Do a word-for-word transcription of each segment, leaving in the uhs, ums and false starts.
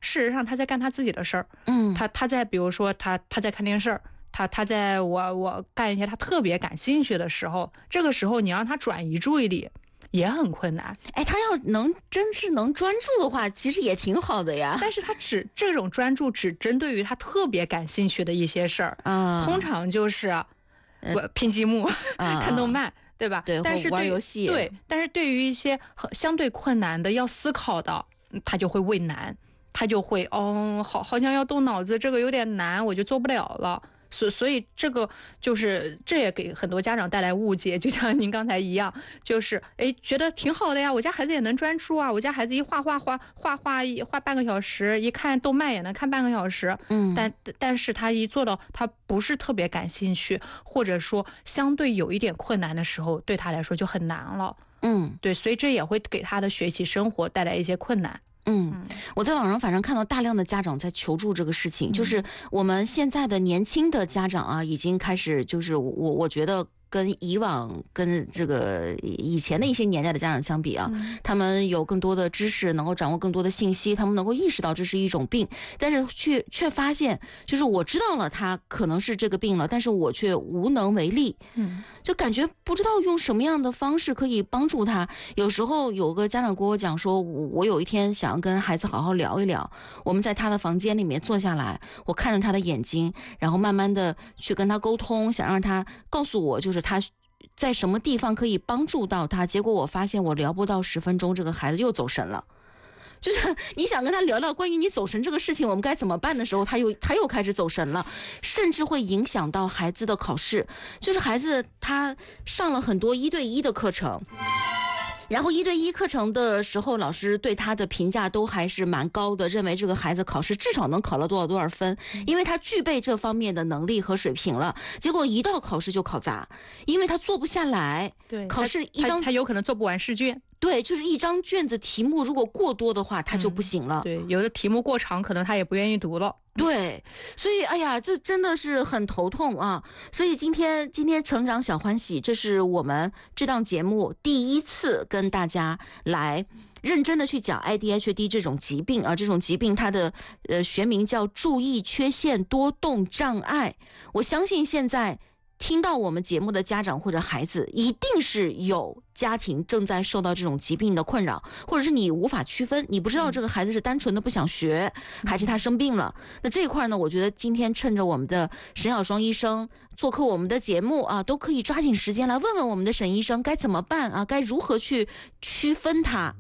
事实上他在干他自己的事儿， 嗯， 他他在比如说他他在看电视。他他在我我干一些他特别感兴趣的时候，这个时候你让他转移注意力也很困难。 哎，他要能真是能专注的话，其实也挺好的呀。 但是他只这种专注只针对于他特别感兴趣的一些事儿啊，通常就是呃拼积木、啊、看动漫，对吧？ 对， 但是玩游戏。 对，但是对于一些相对困难的要思考的，他就会畏难，他就会哦，好好像要动脑子，这个有点难，我就做不了了。所所以这个就是这也给很多家长带来误解，就像您刚才一样，就是哎觉得挺好的呀，我家孩子也能专注啊，我家孩子一画画画画画一画半个小时，一看动漫也能看半个小时，嗯，但但是他一做到他不是特别感兴趣，或者说相对有一点困难的时候，对他来说就很难了，嗯，对，所以这也会给他的学习生活带来一些困难。 嗯，我在网上反正看到大量的家长在求助这个事情，就是我们现在的年轻的家长啊，已经开始就是我我觉得跟以往跟这个以前的一些年代的家长相比啊，嗯、他们有更多的知识，能够掌握更多的信息，他们能够意识到这是一种病，但是却却发现，就是我知道了他可能是这个病了，但是我却无能为力，嗯，就感觉不知道用什么样的方式可以帮助他。有时候有个家长跟我讲说，我我有一天想要跟孩子好好聊一聊，我们在他的房间里面坐下来，我看着他的眼睛，然后慢慢的去跟他沟通，想让他告诉我，就是他在什么地方可以帮助到他。结果我发现我聊不到十分钟，这个孩子又走神了。就是你想跟他聊聊关于你走神这个事情我们该怎么办的时候，他又他又开始走神了，甚至会影响到孩子的考试。就是孩子他上了很多一对一的课程，然后一对一课程的时候，老师对他的评价都还是蛮高的，认为这个孩子考试至少能考了多少多少分，因为他具备这方面的能力和水平了。结果一到考试就考砸，因为他做不下来。 对， 考试一张他, 他有可能做不完试卷。 对，就是一张卷子题目如果过多的话，他就不行了。 嗯、对，有的题目过长，可能他也不愿意读了。 对，所以哎呀，这真的是很头痛啊！所以今天今天成长小欢喜，这是我们这档节目第一次跟大家来认真的去讲 A D H D 这种疾病啊，这种疾病它的呃学名叫注意缺陷多动障碍。我相信现在听到我们节目的家长或者孩子，一定是有家庭正在受到这种疾病的困扰，或者是你无法区分，你不知道这个孩子是单纯的不想学，还是他生病了。那这一块呢，我觉得今天趁着我们的沈小双医生做客我们的节目啊，都可以抓紧时间来问问我们的沈医生该怎么办啊，该如何去区分它。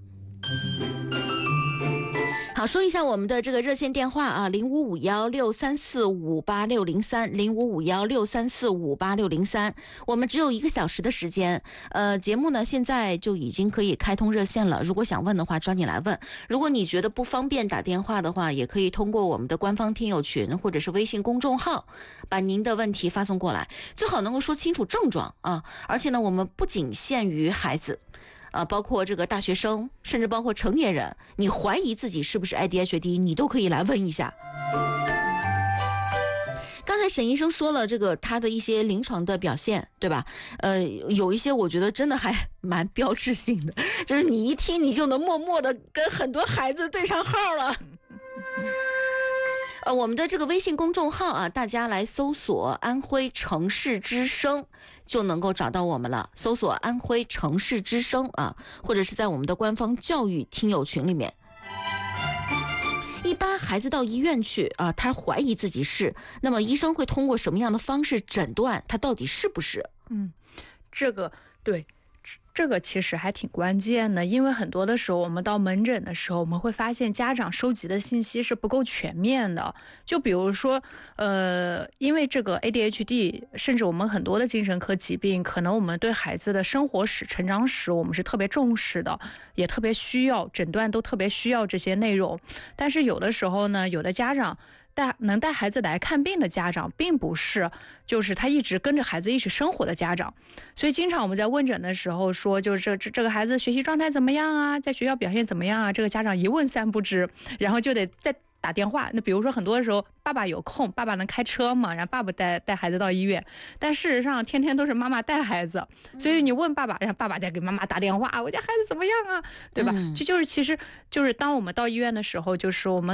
好，说一下我们的这个热线电话啊，零五五幺六三四五八六零三，零五五幺六三四五八六零三。我们只有一个小时的时间，呃，节目呢现在就已经可以开通热线了。如果想问的话，抓紧来问。如果你觉得不方便打电话的话，也可以通过我们的官方听友群或者是微信公众号，把您的问题发送过来，最好能够说清楚症状啊。而且呢，我们不仅限于孩子。啊，包括这个大学生，甚至包括成年人，你怀疑自己是不是 A D H D， 你都可以来问一下。刚才沈医生说了这个他的一些临床的表现，对吧？呃，有一些我觉得真的还蛮标志性的，就是你一听你就能默默的跟很多孩子对上号了。呃，我们的这个微信公众号啊，大家来搜索安徽城市之声就能够找到我们了。搜索安徽城市之声啊，或者是在我们的官方教育听友群里面。一般孩子到医院去啊，他怀疑自己是，那么医生会通过什么样的方式诊断他到底是不是？ 嗯，这个对。这个其实还挺关键的，因为很多的时候我们到门诊的时候，我们会发现家长收集的信息是不够全面的。就比如说呃，因为这个 A D H D 甚至我们很多的精神科疾病，可能我们对孩子的生活史成长史我们是特别重视的，也特别需要诊断，都特别需要这些内容。但是有的时候呢，有的家长带能带孩子来看病的家长，并不是就是他一直跟着孩子一起生活的家长，所以经常我们在问诊的时候说，就是这这这个孩子学习状态怎么样啊，在学校表现怎么样啊，这个家长一问三不知，然后就得再打电话。那比如说很多的时候爸爸有空，爸爸能开车嘛，然后爸爸带带孩子到医院，但事实上天天都是妈妈带孩子，所以你问爸爸，然后爸爸再给妈妈打电话，我家孩子怎么样啊，对吧？这、嗯、就是其实就是当我们到医院的时候，就是我们